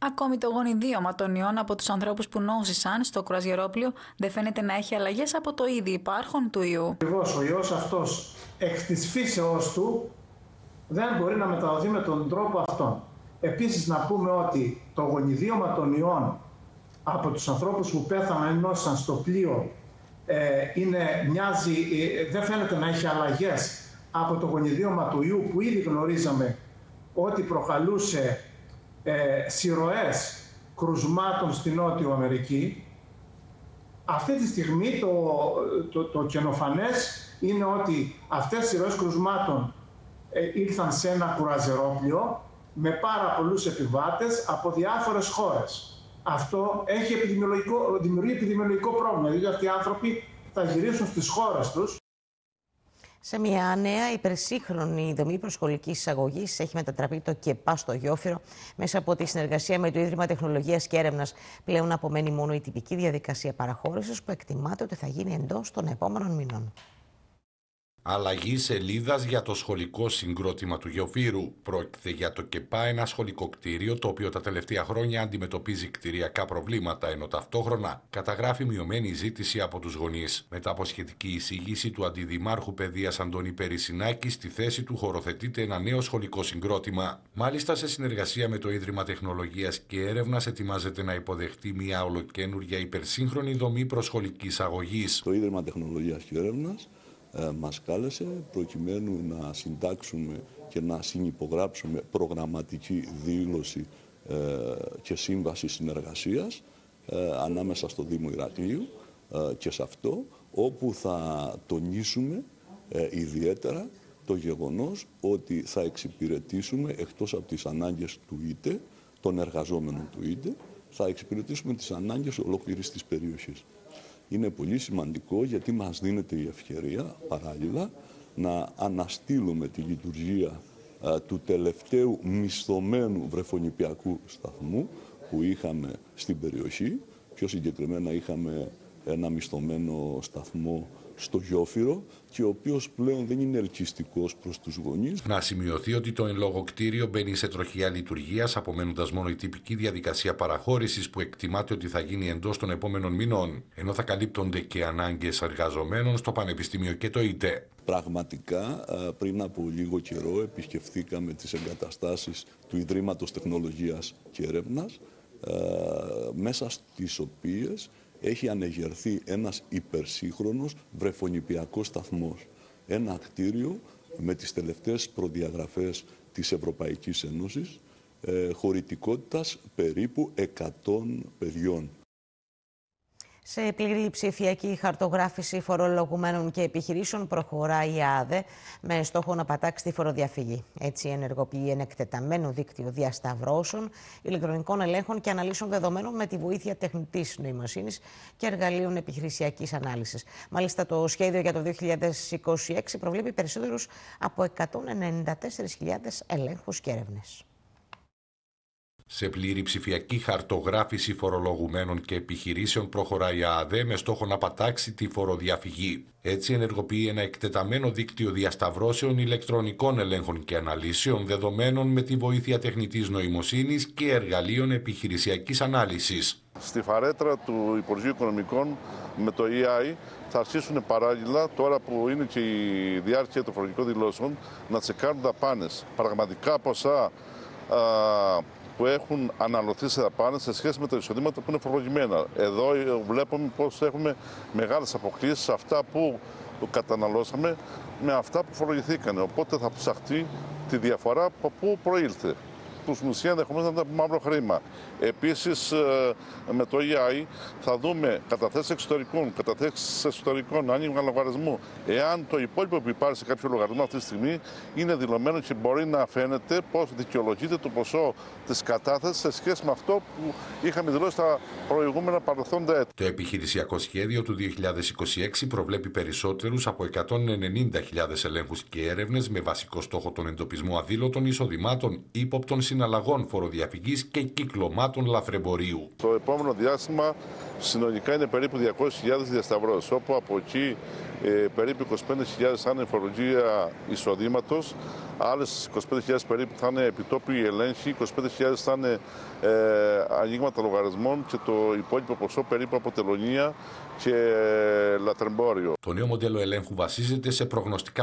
Ακόμη το γονιδίωμα των ιών από τους ανθρώπους που νόσησαν στο κρουαζιερόπλοιο δεν φαίνεται να έχει αλλαγές από το ήδη υπάρχον του ιού. Ακριβώς, ο ιός αυτός εκ της φύσεώς του δεν μπορεί να μεταδοθεί με τον τρόπο αυτόν. Επίσης να πούμε ότι το γονιδίωμα των ιών από τους ανθρώπους που πέθαναν ή νόσησαν στο πλοίο δεν φαίνεται να έχει αλλαγές από το γονιδίωμα του ιού που ήδη γνωρίζαμε ότι προκαλούσε συρροές κρουσμάτων στη Νότιο Αμερική. Αυτή τη στιγμή το καινοφανές είναι ότι αυτές οι συρροές κρουσμάτων ήρθαν σε ένα κρουαζιερόπλοιο με πάρα πολλούς επιβάτες από διάφορες χώρες. Αυτό δημιουργεί επιδημιολογικό πρόβλημα, διότι αυτοί οι άνθρωποι θα γυρίσουν στις χώρες τους. Σε μια νέα υπερσύγχρονη δομή προσχολικής εισαγωγής έχει μετατραπεί το ΚΕΠΑ στο Γιόφυρο μέσα από τη συνεργασία με το Ίδρυμα Τεχνολογίας και Έρευνας. Πλέον απομένει μόνο η τυπική διαδικασία παραχώρησης που εκτιμάται ότι θα γίνει εντός των επόμενων μηνών. Αλλαγή σελίδας για το σχολικό συγκρότημα του Γιοφύρου. Πρόκειται για το ΚΕΠΑ, ένα σχολικό κτίριο το οποίο τα τελευταία χρόνια αντιμετωπίζει κτηριακά προβλήματα, ενώ ταυτόχρονα καταγράφει μειωμένη ζήτηση από τους γονείς. Μετά από σχετική εισήγηση του Αντιδημάρχου Παιδείας Αντώνη Περισσινάκη, στη θέση του χωροθετείται ένα νέο σχολικό συγκρότημα. Μάλιστα, σε συνεργασία με το Ίδρυμα Τεχνολογίας και Έρευνας, ετοιμάζεται να υποδεχτεί μια ολοκαίνουργια υπερσύγχρονη δομή προσχολικής αγωγής. Το Ίδρυμα Τεχνολογίας και Έρευνας μας κάλεσε προκειμένου να συντάξουμε και να συνυπογράψουμε προγραμματική δήλωση και σύμβαση συνεργασίας ανάμεσα στο Δήμο Ηρακλείου και σε αυτό, όπου θα τονίσουμε ιδιαίτερα το γεγονός ότι θα εξυπηρετήσουμε, εκτός από τις ανάγκες του ΙΤΕ, των εργαζόμενων του ΙΤΕ, θα εξυπηρετήσουμε τις ανάγκες ολόκληρης της περιοχής. Είναι πολύ σημαντικό γιατί μας δίνεται η ευκαιρία παράλληλα να αναστείλουμε τη λειτουργία του τελευταίου μισθωμένου βρεφονιπιακού σταθμού που είχαμε στην περιοχή. Πιο συγκεκριμένα είχαμε ένα μισθωμένο σταθμό στο Γιόφυρο και ο οποίος πλέον δεν είναι ελκυστικός προς τους γονείς. Να σημειωθεί ότι το εν λόγω κτίριο μπαίνει σε τροχιά λειτουργίας, απομένοντας μόνο η τυπική διαδικασία παραχώρησης που εκτιμάται ότι θα γίνει εντός των επόμενων μηνών, ενώ θα καλύπτονται και ανάγκες εργαζομένων στο Πανεπιστήμιο και το ΙΤΕ. Πραγματικά, πριν από λίγο καιρό επισκεφθήκαμε τις εγκαταστάσεις του Ιδρύματος Τεχνολογίας και Έρευνας, μέσα στις οποίες έχει ανεγερθεί ένας υπερσύγχρονος βρεφονιπιακός σταθμός. Ένα κτίριο με τις τελευταίες προδιαγραφές της Ευρωπαϊκής Ένωσης, χωρητικότητας περίπου 100 παιδιών. Σε πλήρη ψηφιακή χαρτογράφηση φορολογουμένων και επιχειρήσεων προχωράει η ΑΔΕ με στόχο να πατάξει τη φοροδιαφυγή. Έτσι, ενεργοποιεί ένα εκτεταμένο δίκτυο διασταυρώσεων, ηλεκτρονικών ελέγχων και αναλύσεων δεδομένων με τη βοήθεια τεχνητής νοημοσύνης και εργαλείων επιχειρησιακής ανάλυσης. Μάλιστα, το σχέδιο για το 2026 προβλέπει περισσότερους από 194.000 ελέγχους και έρευνες. Σε πλήρη ψηφιακή χαρτογράφηση φορολογουμένων και επιχειρήσεων προχωράει η ΑΔΕ με στόχο να πατάξει τη φοροδιαφυγή. Έτσι, ενεργοποιεί ένα εκτεταμένο δίκτυο διασταυρώσεων, ηλεκτρονικών ελέγχων και αναλύσεων δεδομένων με τη βοήθεια τεχνητής νοημοσύνης και εργαλείων επιχειρησιακής ανάλυσης. Στη φαρέτρα του Υπουργείου Οικονομικών με το EI θα αρχίσουν παράλληλα, τώρα που είναι και η διάρκεια των φορολογικών δηλώσεων, να τσεκάρουν δαπάνες. Πραγματικά ποσά που έχουν αναλωθεί σε δαπάνες σε σχέση με τα εισοδήματα που είναι φορολογημένα. Εδώ βλέπουμε πως έχουμε μεγάλες αποκλίσεις σε αυτά που καταναλώσαμε με αυτά που φορολογηθήκαν. Οπότε θα ψαχτεί τη διαφορά από πού προήλθε. Τους μισή ενδεχομένως να ήταν μαύρο χρήμα. Επίσης, με το EI θα δούμε καταθέσεις εξωτερικών, άνοιγμα λογαριασμού. Εάν το υπόλοιπο που υπάρχει σε κάποιο λογαριασμό αυτή τη στιγμή είναι δηλωμένο και μπορεί να φαίνεται πώς δικαιολογείται το ποσό της κατάθεσης σε σχέση με αυτό που είχαμε δηλώσει στα προηγούμενα παρελθόντα έτη. Το επιχειρησιακό σχέδιο του 2026 προβλέπει περισσότερους από 190.000 ελέγχους και έρευνες με βασικό στόχο τον εντοπισμό αδήλωτων εισοδημάτων ύποπτων συναλλαγών συναλλαγών φοροδιαφυγής και κυκλωμάτων λαθρεμπορίου. Το επόμενο διάστημα συνολικά είναι περίπου 200.000 διασταυρώσεις, όπου από εκεί περίπου 25.000 θα είναι φορολογία εισοδήματος, άλλες 25.000 περίπου θα είναι επιτόπιοι ελέγχοι, 25.000 θα είναι ανοίγματα λογαριασμών και το υπόλοιπο ποσό περίπου από τελωνία και λαθρεμπόριο. Το νέο μοντέλο ελέγχου βασίζεται σε προγνωστικά